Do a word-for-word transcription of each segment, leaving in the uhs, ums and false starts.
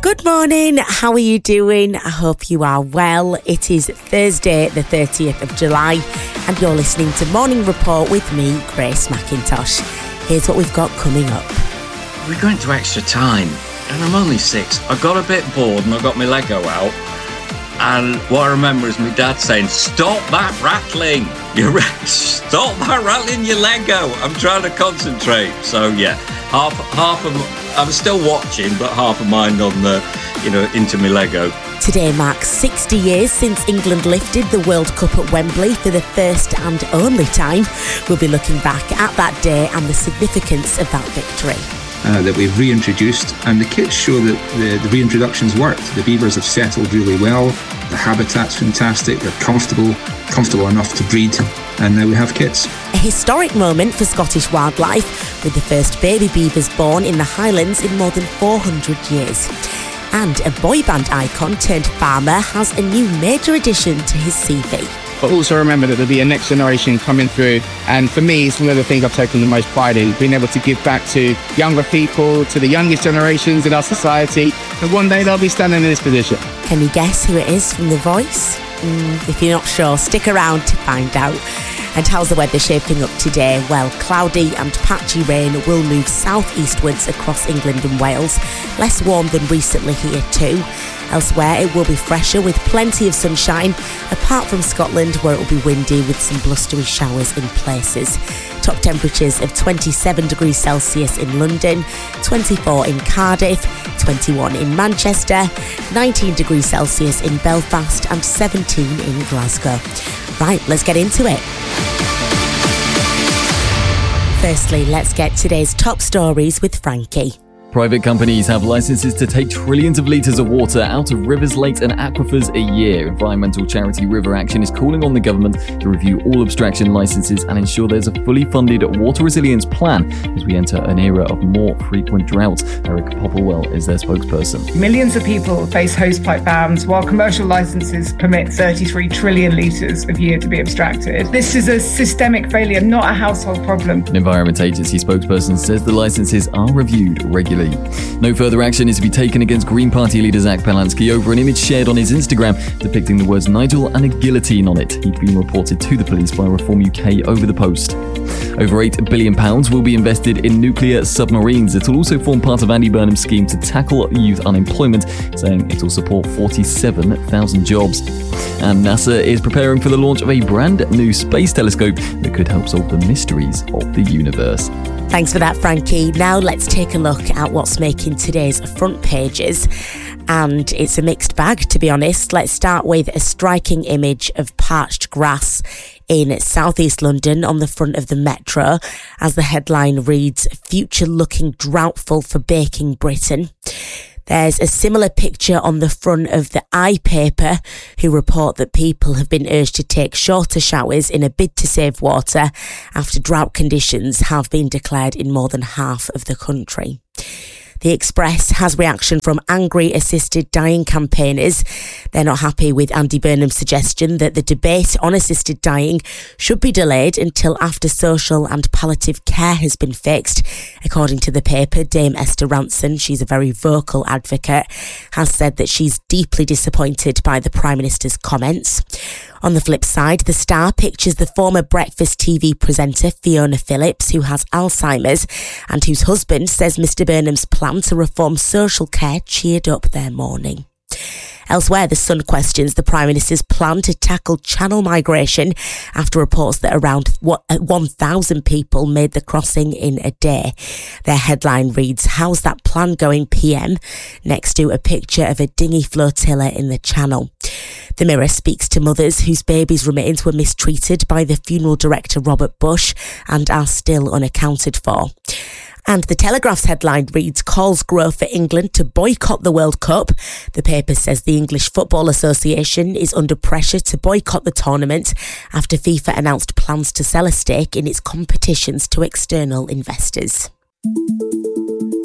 Good morning, how are you doing? I hope you are well. It is Thursday the thirtieth of July and you're listening to Morning Report with me, Grace McIntosh. Here's what we've got coming up. We're going to extra time and I'm only six. I got a bit bored and I got my Lego out, and what I remember is my dad saying, stop that rattling, you ra- stop that rattling your Lego. I'm trying to concentrate. So yeah, half half of I'm still watching, but half a mind on the, you know, into my Lego. Today marks sixty years since England lifted the World Cup at Wembley for the first and only time. We'll be looking back at that day and the significance of that victory. Uh, that we've reintroduced, and the kits show that the, the reintroductions worked. The beavers have settled really well, the habitat's fantastic, they're comfortable, comfortable enough to breed, and now we have kits. A historic moment for Scottish wildlife, with the first baby beavers born in the Highlands in more than four hundred years. And a boy band icon turned farmer has a new major addition to his C V. But also remember that there'll be a next generation coming through, and for me it's one of the things I've taken the most pride in, being able to give back to younger people, to the youngest generations in our society, and one day they'll be standing in this position. Can you guess who it is from the voice? Mm, if you're not sure, stick around to find out. And how's the weather shaping up today? Well, cloudy and patchy rain will move south-eastwards across England and Wales. Less warm than recently here too. Elsewhere, it will be fresher with plenty of sunshine, apart from Scotland, where it will be windy with some blustery showers in places. Top temperatures of twenty-seven degrees Celsius in London, twenty-four in Cardiff, twenty-one in Manchester, nineteen degrees Celsius in Belfast and seventeen in Glasgow. Right, let's get into it. Firstly, let's get today's top stories with Frankie. Private companies have licenses to take trillions of litres of water out of rivers, lakes and aquifers a year. Environmental charity River Action is calling on the government to review all abstraction licenses and ensure there's a fully funded water resilience plan as we enter an era of more frequent droughts. Eric Popplewell is their spokesperson. Millions of people face hosepipe bans while commercial licenses permit thirty-three trillion litres of year to be abstracted. This is a systemic failure, not a household problem. An Environment Agency spokesperson says the licenses are reviewed regularly. No further action is to be taken against Green Party leader Zach Palansky over an image shared on his Instagram depicting the words Nigel and a guillotine on it. He'd been reported to the police by Reform U K over the post. Over eight billion pounds will be invested in nuclear submarines. It will also form part of Andy Burnham's scheme to tackle youth unemployment, saying it will support forty-seven thousand jobs. And NASA is preparing for the launch of a brand new space telescope that could help solve the mysteries of the universe. Thanks for that, Frankie. Now let's take a look at what's making today's front pages. And it's a mixed bag, to be honest. Let's start with a striking image of parched grass in southeast London on the front of the Metro, as the headline reads, "Future looking droughtful for baking Britain." There's a similar picture on the front of the I paper, who report that people have been urged to take shorter showers in a bid to save water after drought conditions have been declared in more than half of the country. The Express has reaction from angry assisted dying campaigners. They're not happy with Andy Burnham's suggestion that the debate on assisted dying should be delayed until after social and palliative care has been fixed. According to the paper, Dame Esther Ranson, she's a very vocal advocate, has said that she's deeply disappointed by the Prime Minister's comments. On the flip side, The Star pictures the former breakfast T V presenter Fiona Phillips, who has Alzheimer's and whose husband says Mr Burnham's plan to reform social care cheered up their morning. Elsewhere, The Sun questions the Prime Minister's plan to tackle channel migration after reports that around one thousand people made the crossing in a day. Their headline reads, "How's that plan going, P M?" next to a picture of a dinghy flotilla in the Channel. The Mirror speaks to mothers whose babies' remains were mistreated by the funeral director Robert Bush and are still unaccounted for. And The Telegraph's headline reads, "Calls grow for England to boycott the World Cup." The paper says the English Football Association is under pressure to boycott the tournament after FIFA announced plans to sell a stake in its competitions to external investors.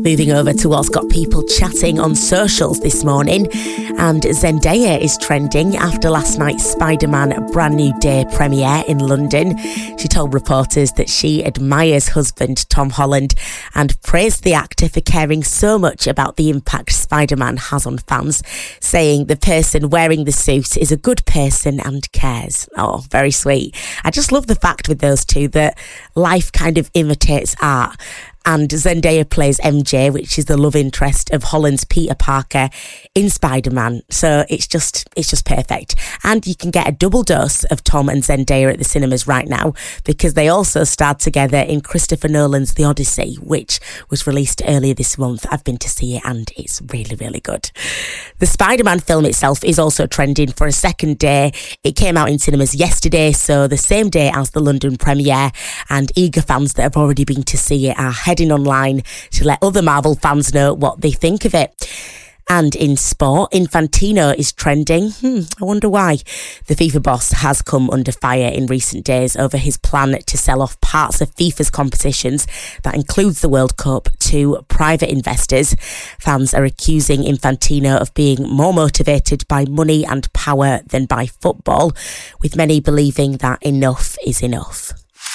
Moving over to what's got people chatting on socials this morning, and Zendaya is trending after last night's Spider-Man Brand New Day premiere in London. She told reporters that she admires husband Tom Holland and praised the actor for caring so much about the impact Spider-Man has on fans, saying the person wearing the suit is a good person and cares. Oh, very sweet. I just love the fact with those two that life kind of imitates art. And Zendaya plays M J, which is the love interest of Holland's Peter Parker in Spider-Man. So it's just it's just perfect. And you can get a double dose of Tom and Zendaya at the cinemas right now, because they also starred together in Christopher Nolan's The Odyssey, which was released earlier this month. I've been to see it and it's really, really good. The Spider-Man film itself is also trending for a second day. It came out in cinemas yesterday, so the same day as the London premiere, and eager fans that have already been to see it are heading online to let other Marvel fans know what they think of it. And in sport, Infantino is trending. Hmm, I wonder why. The FIFA boss has come under fire in recent days over his plan to sell off parts of FIFA's competitions, that includes the World Cup, to private investors. Fans are accusing Infantino of being more motivated by money and power than by football, with many believing that enough is enough.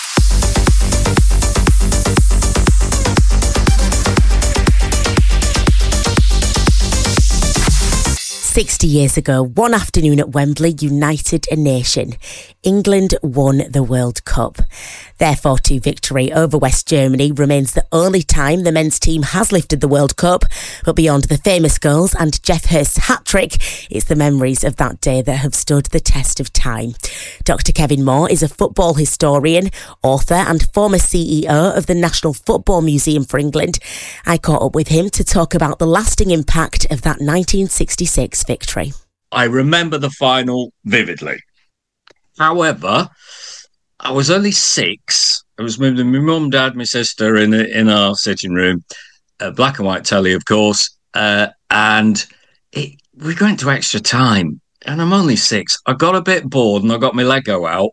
sixty years ago, one afternoon at Wembley united a nation. England won the World Cup. Their four two victory over West Germany remains the only time the men's team has lifted the World Cup. But beyond the famous goals and Geoff Hurst's hat-trick, it's the memories of that day that have stood the test of time. Doctor Kevin Moore is a football historian, author and former C E O of the National Football Museum for England. I caught up with him to talk about the lasting impact of that nineteen sixty-six victory. I remember the final vividly. However, I was only six. I was with my mum, dad, my sister in in our sitting room, uh, black and white telly, of course, uh, and it, we went to extra time. And I'm only six. I got a bit bored and I got my Lego out.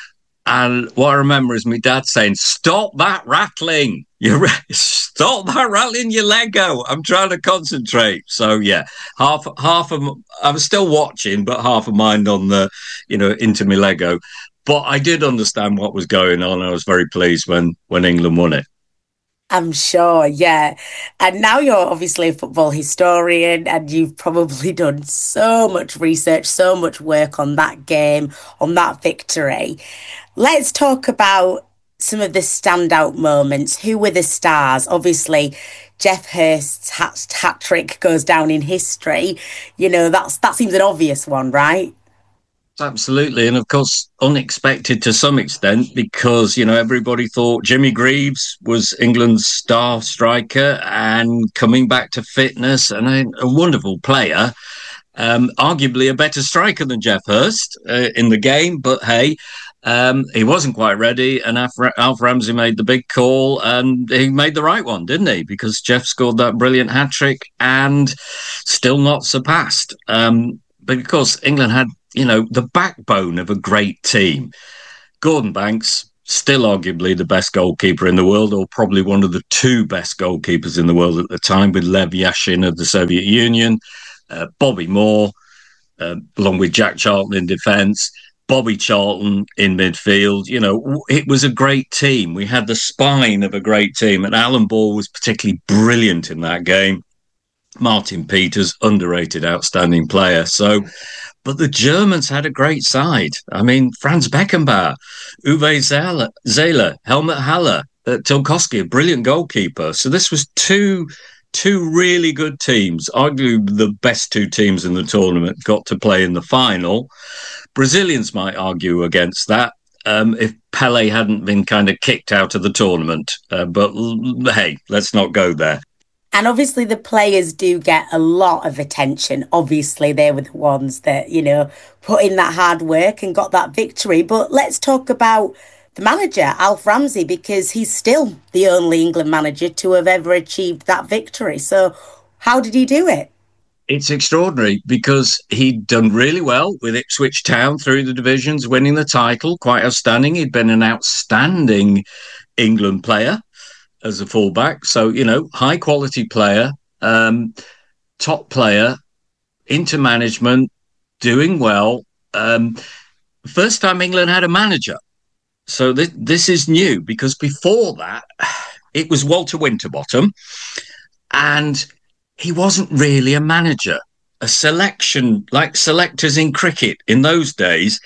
And what I remember is my dad saying, "Stop that rattling! You stop that rattling your Lego. I'm trying to concentrate." So yeah, half half of I was still watching, but half a mind on the, you know, into my Lego. But I did understand what was going on. I was very pleased when when England won it. I'm sure, yeah. And now you're obviously a football historian and you've probably done so much research, so much work on that game, on that victory. Let's talk about some of the standout moments. Who were the stars? Obviously, Geoff Hurst's hat, hat trick goes down in history. You know, that's that seems an obvious one, right? Absolutely. And of course, unexpected to some extent, because, you know, everybody thought Jimmy Greaves was England's star striker and coming back to fitness and a, a wonderful player, um, arguably a better striker than Geoff Hurst uh, in the game. But hey, um, he wasn't quite ready. And Alf, Alf Ramsey made the big call and he made the right one, didn't he? Because Geoff scored that brilliant hat trick and still not surpassed. Um, but of course, England had, you know, the backbone of a great team. Gordon Banks, still arguably the best goalkeeper in the world, or probably one of the two best goalkeepers in the world at the time, with Lev Yashin of the Soviet Union, uh, Bobby Moore, uh, along with Jack Charlton in defence, Bobby Charlton in midfield. You know, it was a great team. We had the spine of a great team, and Alan Ball was particularly brilliant in that game. Martin Peters, underrated, outstanding player. So, but the Germans had a great side. I mean, Franz Beckenbauer, Uwe Zähler, Zähler, Helmut Haller, uh, Tilkowski, a brilliant goalkeeper. So this was two two really good teams. Arguably the best two teams in the tournament got to play in the final. Brazilians might argue against that um, if Pelé hadn't been kind of kicked out of the tournament. Uh, but hey, let's not go there. And obviously the players do get a lot of attention. Obviously they were the ones that, you know, put in that hard work and got that victory. But let's talk about the manager, Alf Ramsey, because he's still the only England manager to have ever achieved that victory. So how did he do it? It's extraordinary because he'd done really well with Ipswich Town through the divisions, winning the title, quite outstanding. He'd been an outstanding England player. as a fullback. So, you know, high quality player, um, top player, into management, doing well. Um, first time England had a manager. So th- this is new, because before that, it was Walter Winterbottom, and he wasn't really a manager. A selection, like selectors in cricket in those days,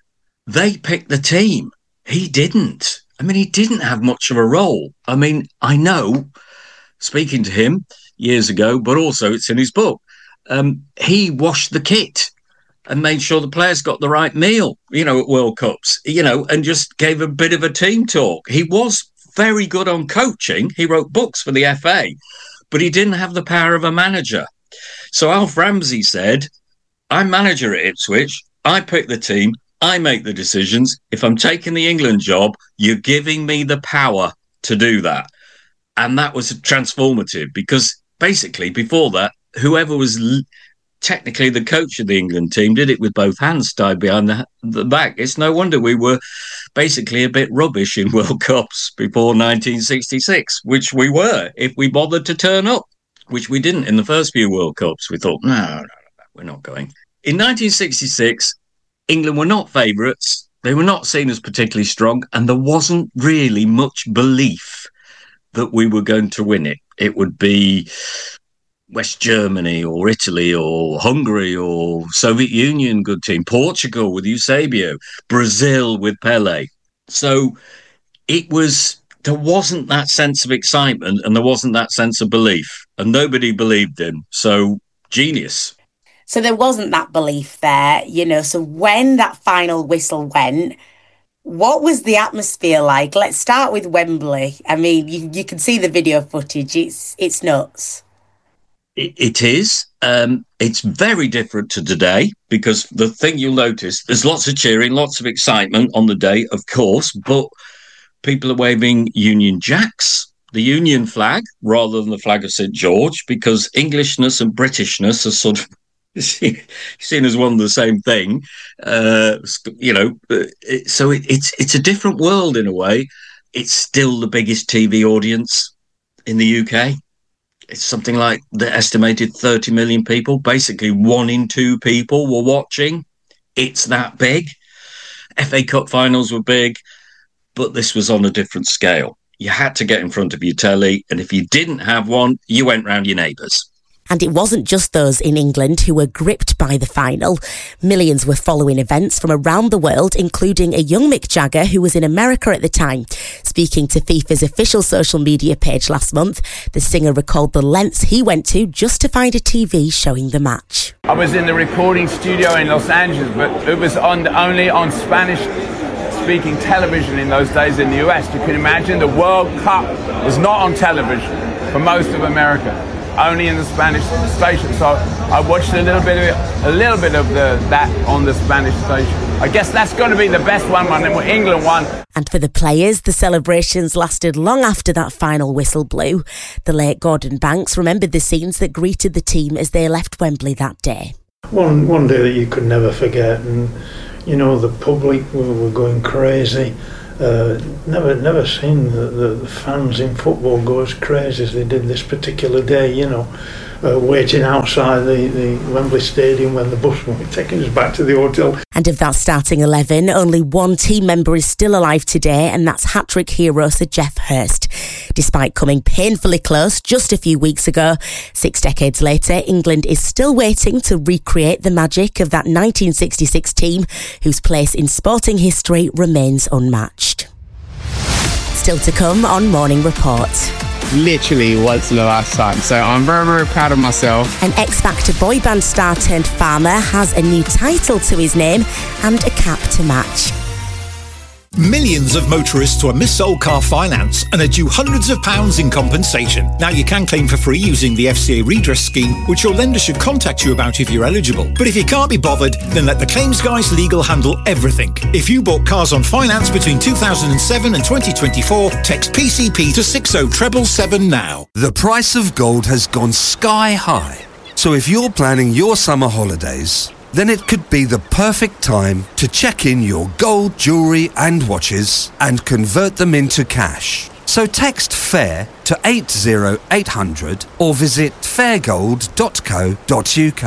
they picked the team. He didn't. I mean, he didn't have much of a role. I mean, I know, speaking to him years ago, but also it's in his book, um, he washed the kit and made sure the players got the right meal, you know, at World Cups, you know, and just gave a bit of a team talk. He was very good on coaching. He wrote books for the F A, but he didn't have the power of a manager. So Alf Ramsey said, I'm manager at Ipswich. I pick the team. I make the decisions. If I'm taking the England job, you're giving me the power to do that. And that was transformative, because basically before that, whoever was l- technically the coach of the England team did it with both hands tied behind the, the back. It's no wonder we were basically a bit rubbish in World Cups before nineteen sixty-six, which we were, if we bothered to turn up, which we didn't in the first few World Cups. We thought, no, no, no, we're not going. In nineteen sixty-six, England were not favourites. They were not seen as particularly strong, and there wasn't really much belief that we were going to win it. It would be West Germany or Italy or Hungary or Soviet Union, good team, Portugal with Eusebio, Brazil with Pele. So it was, there wasn't that sense of excitement and there wasn't that sense of belief, and nobody believed him. So genius. So there wasn't that belief there, you know. So when that final whistle went, what was the atmosphere like? Let's start with Wembley. I mean, you, you can see the video footage. It's it's nuts. It, it is. Um, it's very different to today, because the thing you'll notice, there's lots of cheering, lots of excitement on the day, of course, but people are waving Union Jacks, the Union flag, rather than the flag of Saint George, because Englishness and Britishness are sort of seen as one and the same thing, uh, you know. It, so it, it's it's a different world in a way. It's still the biggest T V audience in the U K. It's something like the estimated thirty million people. Basically, one in two people were watching. It's that big. F A Cup finals were big, but this was on a different scale. You had to get in front of your telly, and if you didn't have one, you went round your neighbours. And it wasn't just those in England who were gripped by the final. Millions were following events from around the world, including a young Mick Jagger who was in America at the time. Speaking to FIFA's official social media page last month, the singer recalled the lengths he went to just to find a T V showing the match. I was in the recording studio in Los Angeles, but it was on only on Spanish-speaking television in those days in the U S. You can imagine the World Cup was not on television for most of America, only in the Spanish station. So I watched a little bit of it, a little bit of the that on the Spanish station. I guess that's going to be the best one when England won. And for the players, the celebrations lasted long after that final whistle blew. The late Gordon Banks remembered the scenes that greeted the team as they left Wembley that day. One one day that you could never forget, and you know the public were, were going crazy. Uh, never never seen the, the, the fans in football go as crazy as they did this particular day, you know, uh, waiting outside the, the Wembley Stadium when the bus was taking us back to the hotel. And of that starting eleven, only one team member is still alive today, and that's hat-trick hero Sir Geoff Hurst. Despite coming painfully close just a few weeks ago, six decades later, England is still waiting to recreate the magic of that nineteen sixty-six team, whose place in sporting history remains unmatched. Still to come on Morning Report. Literally once in the last time. So I'm very, very proud of myself. An X Factor boy band star turned farmer has a new title to his name and a cap to match. Millions of motorists were mis-sold car finance and are due hundreds of pounds in compensation. Now you can claim for free using the F C A redress scheme, which your lender should contact you about if you're eligible. But if you can't be bothered, then let the Claims Guys Legal handle everything. If you bought cars on finance between two thousand seven and twenty twenty-four, text P C P to six oh seven seven seven now. The price of gold has gone sky high. So if you're planning your summer holidays, then it could be the perfect time to check in your gold, jewellery and watches and convert them into cash. So text FAIR to eight zero eight hundred or visit fairgold dot co dot uk.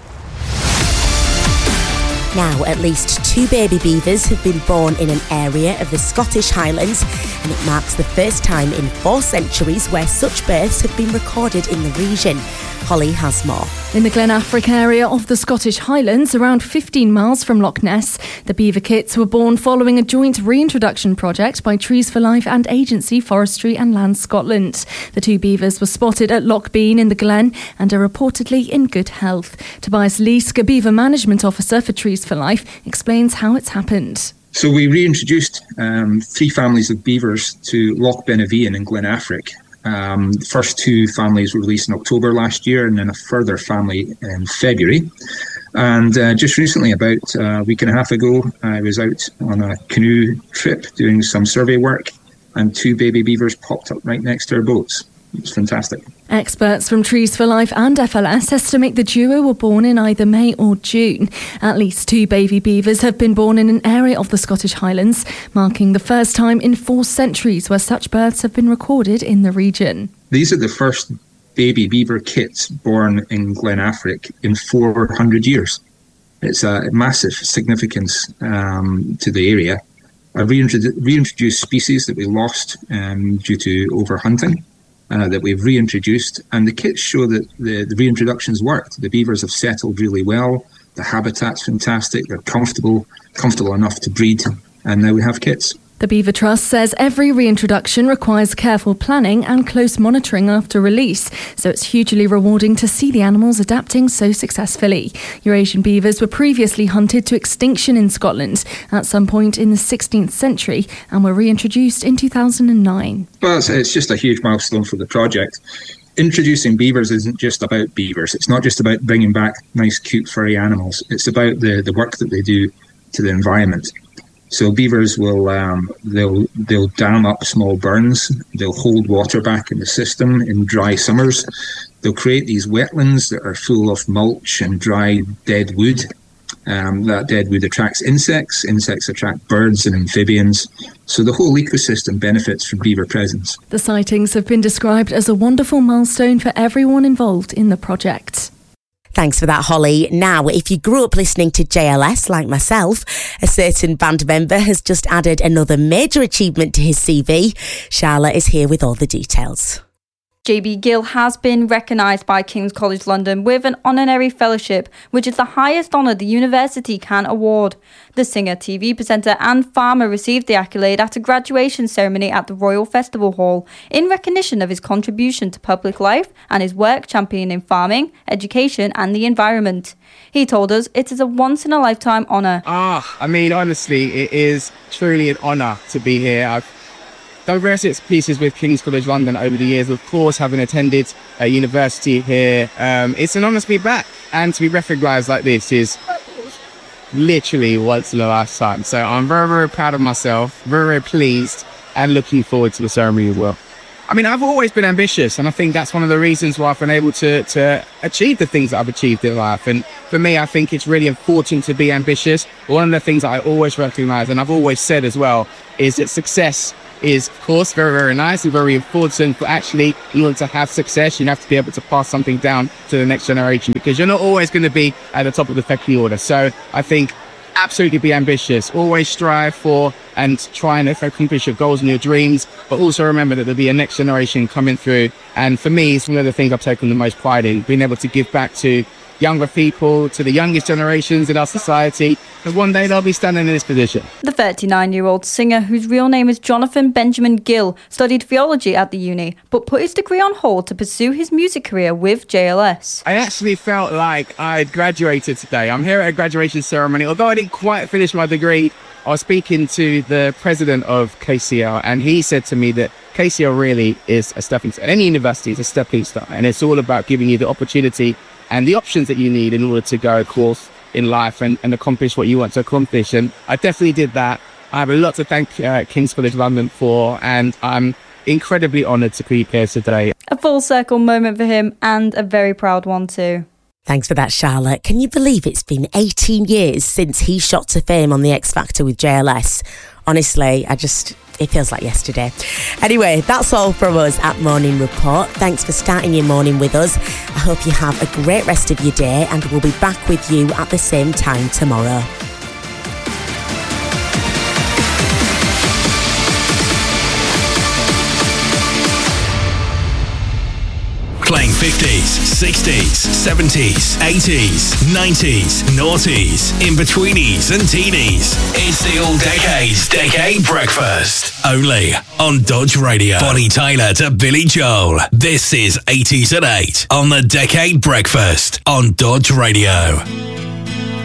Now, at least two baby beavers have been born in an area of the Scottish Highlands, and it marks the first time in four centuries where such births have been recorded in the region. Holly has more. In the Glen Affric area of the Scottish Highlands, around fifteen miles from Loch Ness, the beaver kits were born following a joint reintroduction project by Trees for Life and Agency Forestry and Land Scotland. The two beavers were spotted at Loch Bean in the Glen and are reportedly in good health. Tobias Leask, a beaver management officer for Trees for Life, explains how it's happened. So we reintroduced um, three families of beavers to Loch Benevian in Glen Affric. Um, the first two families were released in October last year, and then a further family in February. And uh, just recently, about a week and a half ago, I was out on a canoe trip doing some survey work, and two baby beavers popped up right next to our boats. It was fantastic. Experts from Trees for Life and F L S estimate the duo were born in either May or June. At least two baby beavers have been born in an area of the Scottish Highlands, marking the first time in four centuries where such births have been recorded in the region. These are the first baby beaver kits born in Glen Affric in four hundred years. It's a massive significance um, to the area. A reintrodu- reintroduced species that we lost um, due to overhunting. Uh, that we've reintroduced, and the kits show that the, the reintroductions worked. The beavers have settled really well, the habitat's fantastic, they're comfortable, comfortable enough to breed, and now we have kits. The Beaver Trust says every reintroduction requires careful planning and close monitoring after release, so it's hugely rewarding to see the animals adapting so successfully. Eurasian beavers were previously hunted to extinction in Scotland at some point in the sixteenth century and were reintroduced in two thousand nine. Well, it's, it's just a huge milestone for the project. Introducing beavers isn't just about beavers. It's not just about bringing back nice, cute, furry animals. It's about the, the work that they do to the environment. So beavers will um, they'll they'll dam up small burns. They'll hold water back in the system in dry summers. They'll create these wetlands that are full of mulch and dry dead wood. Um, that dead wood attracts insects. Insects attract birds and amphibians. So the whole ecosystem benefits from beaver presence. The sightings have been described as a wonderful milestone for everyone involved in the project. Thanks for that, Holly. Now, if you grew up listening to J L S like myself, a certain band member has just added another major achievement to his C V. Charlotte is here with all the details. J B Gill has been recognised by King's College London with an honorary fellowship, which is the highest honour the university can award. The singer, T V presenter and farmer received the accolade at a graduation ceremony at the Royal Festival Hall in recognition of his contribution to public life and his work championing farming, education and the environment. He told us it is a once-in-a-lifetime honour. Ah, I mean, honestly, it is truly an honour to be here. I've done various pieces with King's College London over the years, of course, having attended a university here. Um, it's an honour to be back, and to be recognised like this is literally once in a lifetime. So I'm very, very proud of myself, very, very pleased, and looking forward to the ceremony as well. I mean, I've always been ambitious, and I think that's one of the reasons why I've been able to, to achieve the things that I've achieved in life. And for me, I think it's really important to be ambitious. One of the things that I always recognise, and I've always said as well, is that success is, of course, very, very nice and very important, but actually, in order to have success, you have to be able to pass something down to the next generation, because you're not always going to be at the top of the pecking order. So I think absolutely be ambitious, always strive for and try and accomplish your goals and your dreams, but also remember that there'll be a next generation coming through. And for me, it's one of the things I've taken the most pride in, being able to give back to younger people, to the youngest generations in our society, because one day they'll be standing in this position. The thirty-nine-year-old singer, whose real name is Jonathan Benjamin Gill, studied theology at the uni, but put his degree on hold to pursue his music career with J L S. I actually felt like I'd graduated today. I'm here at a graduation ceremony. Although I didn't quite finish my degree, I was speaking to the president of K C L, and he said to me that K C L really is a stepping stone. Any university is a stepping stone, and it's all about giving you the opportunity and the options that you need in order to go, of course, in life and, and accomplish what you want to accomplish. And I definitely did that. I have a lot to thank uh, King's College London for, and I'm incredibly honoured to be here today. A full circle moment for him, and a very proud one too. Thanks for that, Charlotte. Can you believe it's been eighteen years since he shot to fame on The X Factor with J L S? Honestly, I just... It feels like yesterday. Anyway, that's all from us at Morning Report. Thanks for starting your morning with us. I hope you have a great rest of your day, and we'll be back with you at the same time tomorrow. Playing fifties, sixties, seventies, eighties, nineties, noughties, in-betweenies and teenies. It's the All Decades Decade Breakfast. Only on Dodge Radio. Bonnie Tyler to Billy Joel. This is eighties at eight on the Decade Breakfast on Dodge Radio.